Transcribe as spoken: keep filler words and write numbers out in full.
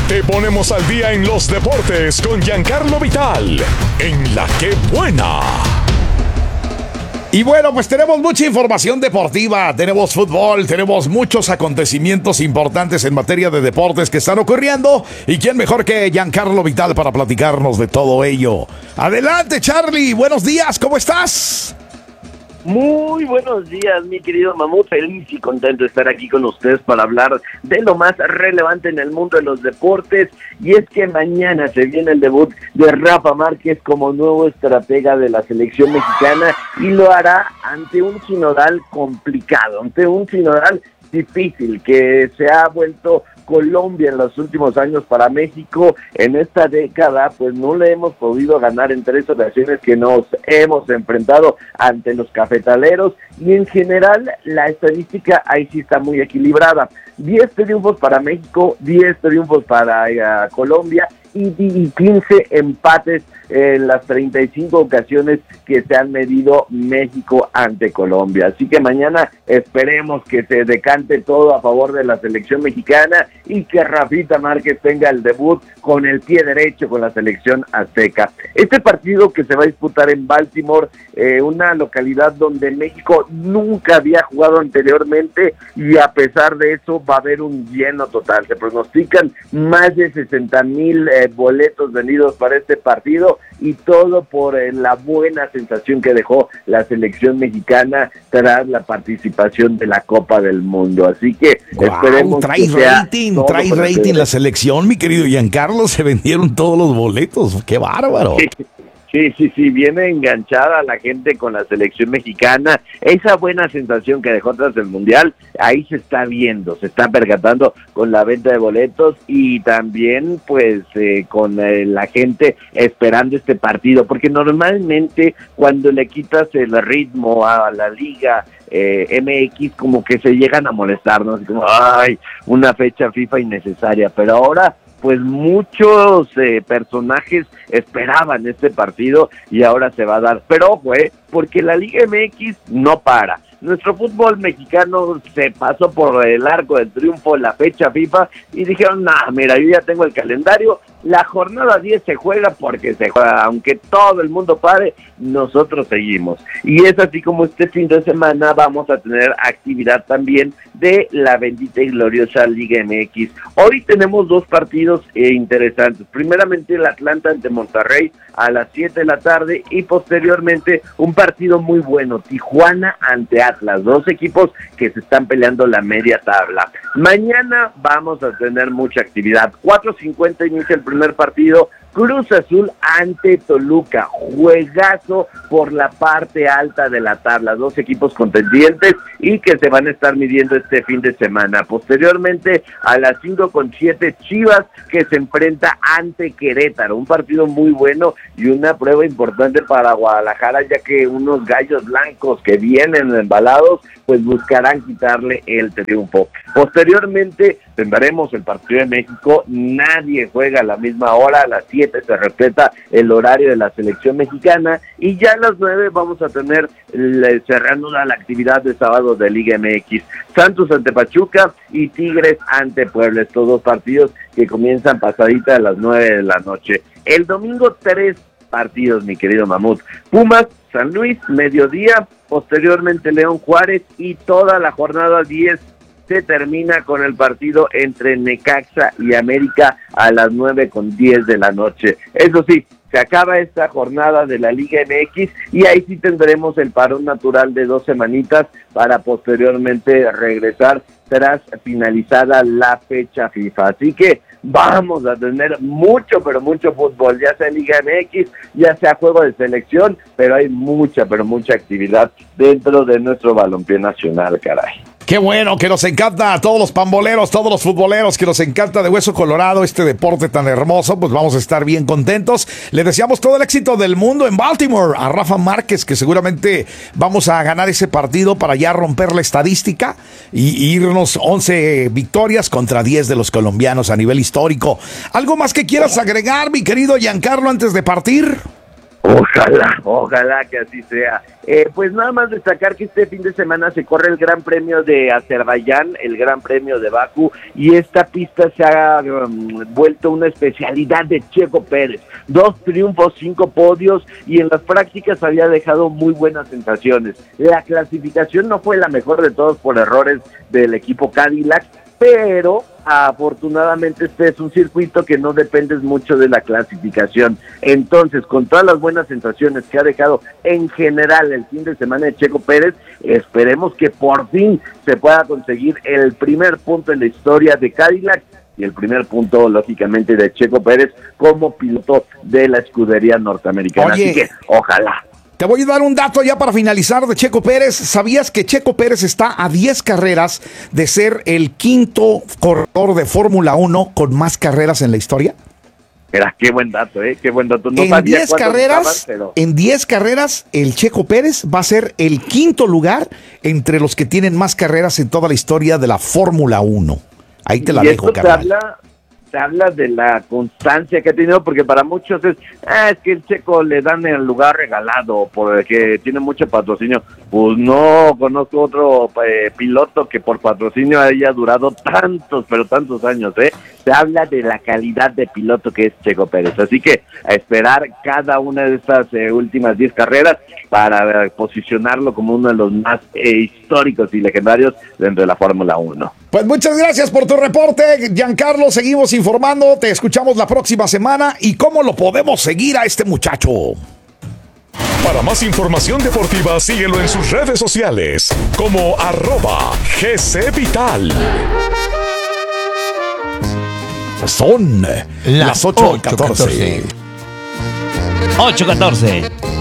Te ponemos al día en los deportes con Giancarlo Vital, en La Que Buena. Y bueno, pues tenemos mucha información deportiva, tenemos fútbol, tenemos muchos acontecimientos importantes en materia de deportes que están ocurriendo. ¿Y quién mejor que Giancarlo Vital para platicarnos de todo ello? Adelante, Charlie, buenos días, ¿cómo estás? Muy buenos días, mi querido Mamut, feliz y contento de estar aquí con ustedes para hablar de lo más relevante en el mundo de los deportes, y es que mañana se viene el debut de Rafa Márquez como nuevo estratega de la selección mexicana, y lo hará ante un sinodal complicado, ante un sinodal difícil que se ha vuelto Colombia en los últimos años para México. En esta década pues no le hemos podido ganar en tres ocasiones que nos hemos enfrentado ante los cafetaleros, y en general la estadística ahí sí está muy equilibrada. diez triunfos para México, diez triunfos para uh, Colombia y, y quince empates en las treinta y cinco ocasiones que se han medido México ante Colombia. Así que mañana esperemos que se decante todo a favor de la selección mexicana y que Rafita Márquez tenga el debut con el pie derecho con la selección azteca. Este partido que se va a disputar en Baltimore, eh, una localidad donde México nunca había jugado anteriormente, y a pesar de eso va a haber un lleno total. Se pronostican más de sesenta mil eh, boletos vendidos para este partido, y todo por eh, la buena sensación que dejó la selección mexicana tras la participación de la Copa del Mundo. Así que wow, esperemos trae que sea rating, trae rating la selección, mi querido Giancarlo. Se vendieron todos los boletos, qué bárbaro. Sí, sí, sí, viene enganchada la gente con la selección mexicana. Esa buena sensación que dejó tras el Mundial, ahí se está viendo, se está percatando con la venta de boletos, y también pues eh, con eh, la gente esperando este partido, porque normalmente cuando le quitas el ritmo a la liga eh, M X, como que se llegan a molestarnos, como, ay, una fecha FIFA innecesaria, pero ahora pues muchos eh, personajes esperaban este partido y ahora se va a dar. Pero ojo, eh, porque la Liga M X no para. Nuestro fútbol mexicano se pasó por el arco del triunfo en la fecha FIFA y dijeron, nah, mira, yo ya tengo el calendario, la jornada diez se juega porque se juega, aunque todo el mundo pare, nosotros seguimos. Y es así como este fin de semana vamos a tener actividad también de la bendita y gloriosa Liga M X. Hoy tenemos dos partidos eh, interesantes. Primeramente el Atlanta ante Monterrey a las siete de la tarde, y posteriormente un partido muy bueno, Tijuana ante Atlas, dos equipos que se están peleando la media tabla. Mañana vamos a tener mucha actividad. cuatro cincuenta inicia el primer partido, Cruz Azul ante Toluca, juegazo por la parte alta de la tabla, dos equipos contendientes y que se van a estar midiendo este fin de semana. Posteriormente a las cinco con siete, Chivas que se enfrenta ante Querétaro, un partido muy bueno y una prueba importante para Guadalajara, ya que unos gallos blancos que vienen embalados pues buscarán quitarle el triunfo. Posteriormente tendremos el partido de México, nadie juega a la misma hora, a las siete se respeta el horario de la selección mexicana, y ya a las nueve vamos a tener el, cerrando la actividad de sábado de Liga M X, Santos ante Pachuca y Tigres ante Puebla, estos dos partidos que comienzan pasadita a las nueve de la noche. El domingo tres partidos, mi querido Mamut, Pumas, San Luis, mediodía, posteriormente León Juárez, y toda la jornada diez se termina con el partido entre Necaxa y América a las nueve con diez de la noche. Eso sí, se acaba esta jornada de la Liga M X y ahí sí tendremos el parón natural de dos semanitas para posteriormente regresar tras finalizada la fecha FIFA. Así que vamos a tener mucho, pero mucho fútbol, ya sea Liga M X, ya sea juego de selección, pero hay mucha, pero mucha actividad dentro de nuestro balompié nacional, caray. Qué bueno, que nos encanta a todos los pamboleros, todos los futboleros, que nos encanta de hueso colorado este deporte tan hermoso. Pues vamos a estar bien contentos. Le deseamos todo el éxito del mundo en Baltimore a Rafa Márquez, que seguramente vamos a ganar ese partido para ya romper la estadística y irnos once victorias contra diez de los colombianos a nivel histórico. ¿Algo más que quieras agregar, mi querido Giancarlo, antes de partir? Ojalá, ojalá que así sea. Eh, pues nada más destacar que este fin de semana se corre el Gran Premio de Azerbaiyán, el Gran Premio de Bakú, y esta pista se ha um, vuelto una especialidad de Checo Pérez. Dos triunfos, cinco podios, y en las prácticas había dejado muy buenas sensaciones. La clasificación no fue la mejor de todos por errores del equipo Cadillac, pero afortunadamente este es un circuito que no depende mucho de la clasificación. Entonces, con todas las buenas sensaciones que ha dejado en general el fin de semana de Checo Pérez, esperemos que por fin se pueda conseguir el primer punto en la historia de Cadillac y el primer punto, lógicamente, de Checo Pérez como piloto de la escudería norteamericana. Oye, así que, ojalá. Te voy a dar un dato ya para finalizar de Checo Pérez. ¿Sabías que Checo Pérez está a diez carreras de ser el quinto corredor de Fórmula uno con más carreras en la historia? Era, qué buen dato, ¿eh? Qué buen dato. No en sabía diez cuántos carreras, estaban, pero... en diez carreras, el Checo Pérez va a ser el quinto lugar entre los que tienen más carreras en toda la historia de la Fórmula uno. Ahí te la y dejo, esto carnal. te habla, te habla de la constancia que ha tenido, porque para muchos es, ah, es que el Checo le dan el lugar regalado porque tiene mucho patrocinio. Pues no conozco otro eh, piloto que por patrocinio haya durado tantos, pero tantos años, ¿eh? Se habla de la calidad de piloto que es Checo Pérez. Así que a esperar cada una de estas eh, últimas diez carreras para eh, posicionarlo como uno de los más eh, históricos y legendarios dentro de la Fórmula uno. Pues muchas gracias por tu reporte, Giancarlo. Seguimos informando, te escuchamos la próxima semana. ¿Y cómo lo podemos seguir a este muchacho? Para más información deportiva, síguelo en sus redes sociales como arroba G C Vital. Son las ocho catorce. ocho catorce.